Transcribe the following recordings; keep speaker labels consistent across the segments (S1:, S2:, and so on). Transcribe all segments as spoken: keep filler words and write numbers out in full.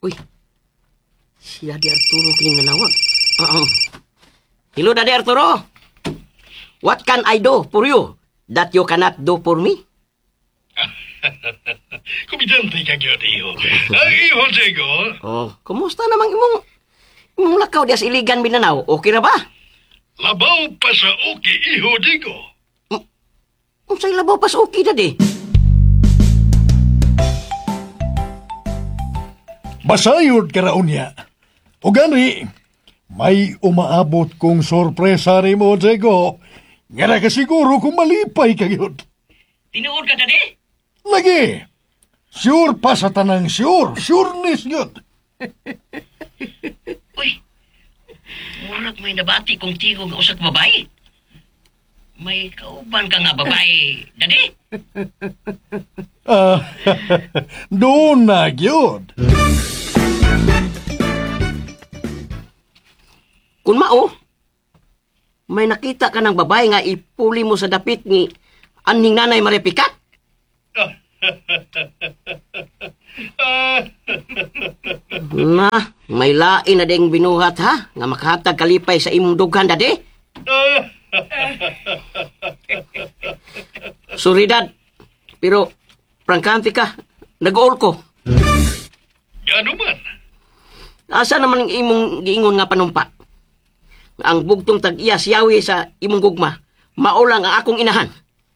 S1: Uy, si Daddy Arturo kining nanawag. Uh-uh. Hello, Daddy Arturo. What can I do for you that you cannot do for me?
S2: Kumidante ka gyud iyo. Ay, iho, Diego.
S1: Oh, kumusta namang imong imong lakaw dias Iligan, Mindanao? Okay ra ba?
S2: Labaw pa sa okay, iho, Diego.
S1: Unsay labaw pa sa okay, Daddy?
S3: Masayod ka raon niya. O gani, may umaabot kong sorpresa rin mo, Diego. Nga na kasiguro kung malipay ka yun.
S1: Tinuod ka, Daddy?
S3: Lagi, sure pa sa tanang sure. Sureness yun.
S1: Uy, murat may nabati kong tigo nga usak babae. May kauban ka nga babae, Daddy?
S3: Ah, doon na yun.
S1: Kung mao, may nakita ka ng babae nga ipuli mo sa dapit ni aning nanay Maripikat? Na, may lain na ding binuhat ha, nga makahatag kalipay sa imong dughan, Daddy? Sorry, Dad. Pero, prangkante ka, nag-all ko.
S2: Ano man?
S1: Asa naman ang imong giingon nga panumpa? Ang bugtong tag-iya siyawi sa imong gugma, maulang ang akong inahan.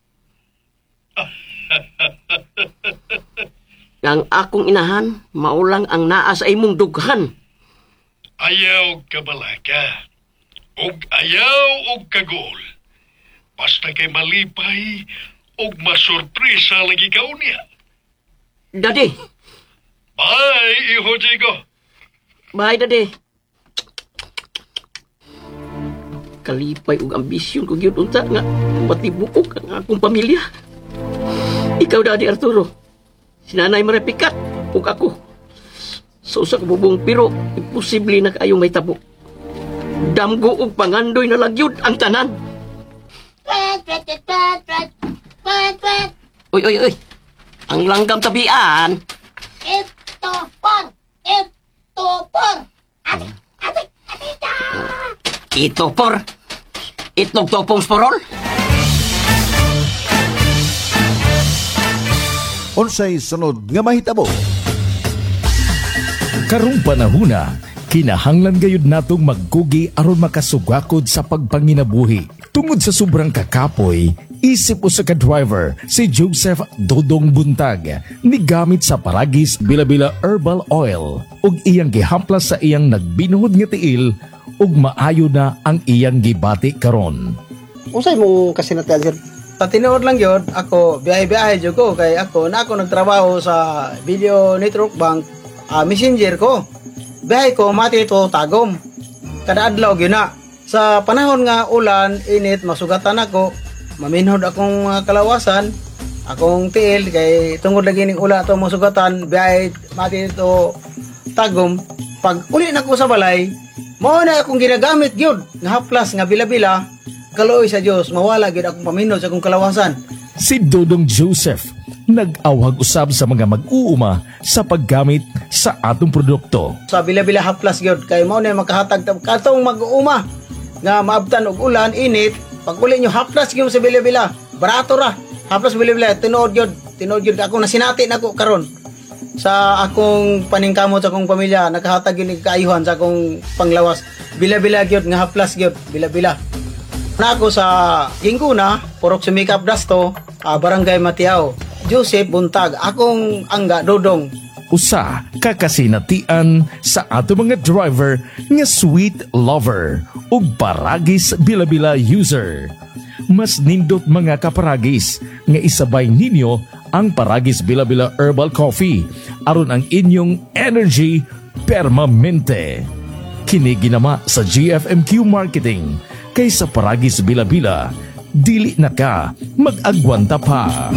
S1: Ang akong inahan, maulang ang naa sa imong dughan.
S2: Ayaw ka balaka. Og ayaw og kagol. Basta kay malipay og masurpresa lagi ka unya.
S1: Daddy,
S2: Bye, iho, Diego.
S1: bye, Daddy. Kalipay ug ambisyon ko gyud unta nga matibuok ang akong pamilya. Ikaw, Daddy Arturo, si Nanay Maripikat ug ako. Sa usa ka bubong pero imposible na kayong may tabo. Damgo ug pangandoy na lagyud ang tanan. Uy, uy, uy. Ang langgam tabian.
S4: Ito por! Ito por! Ate! Ate! Ate!
S1: Ito por. Itlog topong sporol.
S5: Unsay sunod nga mahitabo?
S6: Karong panahuna, kinahanglan gayud natong magkugi aron makasugakod sa pagpanginabuhi. Tungod sa sobrang kakapoy, isip usa ka driver si Joseph Dodong Buntag ni gamit sa Paragis Bila-Bila Herbal Oil ug iyang gihamplas sa iyang nagbinuhod nga tiil ug maayo na ang iyang gibati karon.
S7: Usay mong kasinatian, sir? Patinood lang yun, ako biyahe-biyahe dyan ko kay ako na ako nagtrabaho sa Video Network Bank, uh, messenger ko. Biyahe ko mati ito tagom. Kada adlaw yun na. Sa panahon nga ulan, init, masugatan ako, maminhod akong uh, kalawasan, akong tiil kay tungod lagi ning ula ito masugatan, biyahe mati ito tagom. Pag uli na ko sa balay, mao na akong ginagamit gyud nga haplas nga bila-bila, kaloy sa Dios mawala gyud akong paminod sa akong kalawasan.
S6: Si Dodong Joseph nag-awhag usab sa mga mag-uuma sa paggamit sa atong produkto.
S7: Sa bila-bila haplas gyud kay mao na makahatag katong mag-uuma nga maabtan og ulan, init, pag uli nyo haplas gyud sa bila-bila, barato ra. Haplas bila-bila tinuod gyud, tinuod gyud ako nasinati nako karon. Sa akong paningkamot sa akong pamilya, nakahatag yun kaayuhan sa akong panglawas. Bila-bila gyud nga haplas gyud, bila-bila. Na ako sa Ginguna, Purok Sumikap Dasto, uh, Barangay Matiao. Joseph Buntag, akong angga Dodong.
S6: Usa kakasinatian sa ato mga driver nga sweet lover ug Paragis Bila-Bila user. Mas nindot mga kaparagis nga isabay ninyo ang Paragis Bila-Bila Herbal Coffee aron ang inyong energy permanente. Kini ginama sa G F M Q Marketing kay sa Paragis Bila-Bila dili na ka mag-agwanta pa.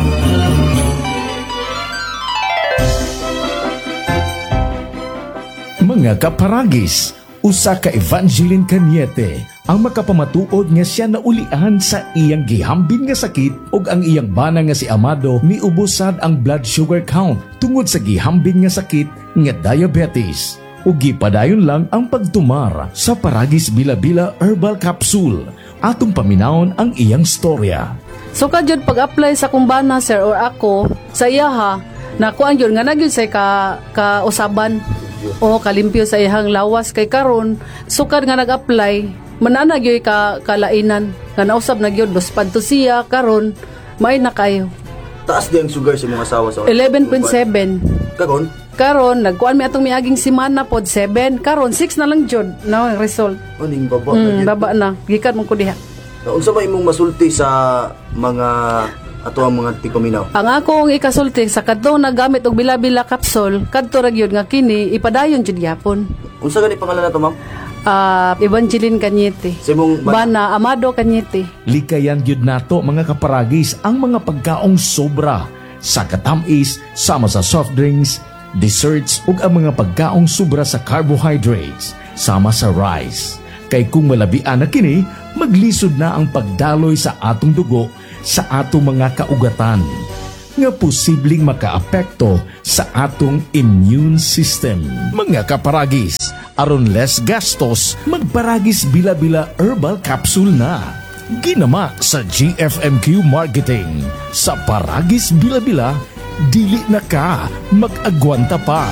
S6: Mga kaparagis, Usa ka Evangeline Cañete ang makapamatuod nga siya naulian sa iyang gihambin nga sakit ug ang iyang bana nga si Amado miubosad ang blood sugar count tungod sa gihambin nga sakit nga diabetes. Ug gipadayon lang ang pagtumar sa Paragis Bila-Bila Herbal Capsule. Atong paminawon ang iyang storya.
S8: So kadyod pag-apply sa kumbana sir or ako sa iya ha, nakuan yun nga nagyud say ka kausaban o kalimpyo sa ihang lawas kay karon sukad nga nag-apply manana gyud ka kalainan nga nausab na gyud dos padto siya karon may na kayo
S9: Taas di ang sugar sa mga asawa sa
S8: eleven point seven.
S9: Karon?
S8: Karon nagkuan mi atong miaging semana pod seven, karon six na lang jud na ang result.
S9: Aning baba na
S8: Mm,
S9: gyud.
S8: baba na gikan mo ko diha.
S9: Na unsa ba imong masulti sa mga ato ang mga tikominaw?
S8: Ang akong ikasulti sa kadto nagamit og bila-bila capsule kadto ra gyud nga kini ipadayon jud gyapon.
S9: Unsa gani pangalan nato, ma'am?
S8: Ah, Evangeline Cañete.
S9: Sa imong
S8: Bana Amado Cañete.
S6: Likayan gyud nato mga kaparagis ang mga pagkaong sobra sa katamis sama sa soft drinks, desserts ug ang mga pagkaong sobra sa carbohydrates sama sa rice. Kay kung malabian na kini, maglisod na ang pagdaloy sa atong dugo sa atong mga kaugatan nga posibleng makaapekto sa atong immune system. Mga kaparagis, aron less gastos, magparagis Bila-Bila Herbal Capsule na. Ginama sa G F M Q Marketing. Sa Paragis Bila-Bila, dili na ka mag-agwanta pa.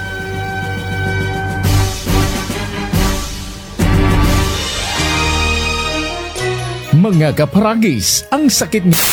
S6: Mga kaparagis, ang sakit nga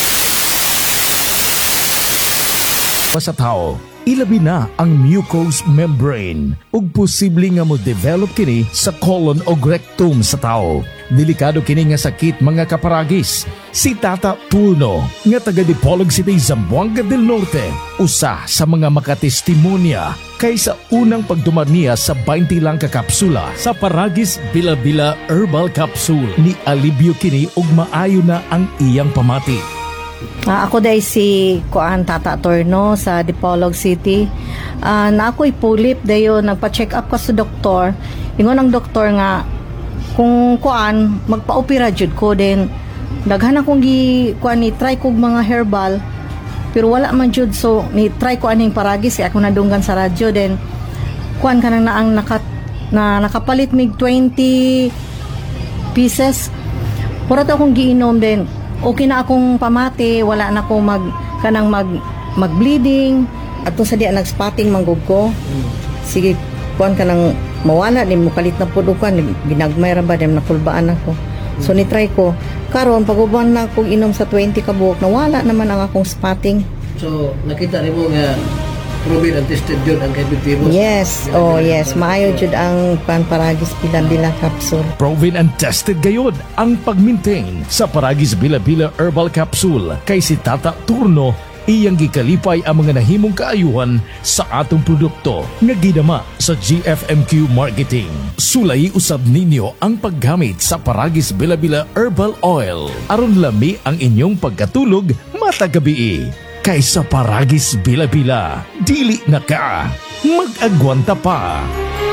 S6: sa tao, ilabi na ang mucous membrane ug posible nga mo develop kini sa colon o rectum sa tao. Delikado kini nga sakit mga kaparagis. Si Tata Turno nga taga Dipolog City, Zamboanga del Norte, usa sa mga makatestimonya kay sa unang pagdumar niya sa twenty lang ka kapsula sa Paragis Bila-Bila Herbal Capsule. Ni alibyo kini ug maayo na ang iyang pamati.
S10: Ah, ako day si Kuan Tata Torno sa Dipolog City. Ah, na ako'y pulip dayo nagpa-check up ka sa doktor. Ingon ang doktor nga kung kuan magpa-opera jud ko din. Daghan akong gi kuan ni try kog mga herbal pero wala man jud, so ni try ko aning Paragis kay ako nadunggan sa radyo din. Kuan kanang naang nakat na nakapalit mig twenty pieces. Pura to akong giinom din. Okay na akong pamati, wala na akong mag kanang mag mag-bleeding ato sa diya nag-spotting manggug ko. Sige, kuan kanang mawala din mo kalit na pud kan ginagmay ra ba dem nakulbaan ako. So ni try ko karon paguban na akong inom sa twenty ka buok nawala naman ang akong spotting.
S1: So, nakita nimo nga proven and tested yun ang epidemic.
S10: Yes, oh yes, maayo jud ang pan Paragis Bila-Bila Capsule.
S6: Proven and tested gayod ang pag-maintain sa Paragis Bila-Bila Herbal Capsule kay si Tata Turno iyang gikalipay ang mga nahimong kaayuhan sa atong produkto nga gidama sa G F M Q Marketing. Sulay usab ninyo ang paggamit sa Paragis Bila-Bila Herbal Oil aron lami ang inyong pagkatulog matagabi. Kaysa Paragis Bila-Bila, dili na ka mag-agwanta pa.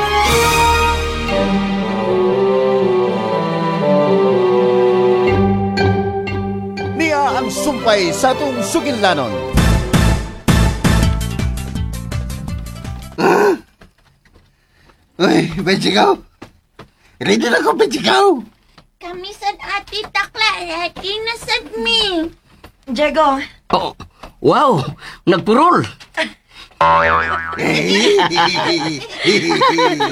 S5: Niya ang sumpay sa atong sugilnanon.
S4: Uy, Benchikaw! Ready na ko, Benchikaw!
S11: Kami sad ati takla, ready na sad mi.
S12: Diego.
S1: Oh, wow! Nagpurol!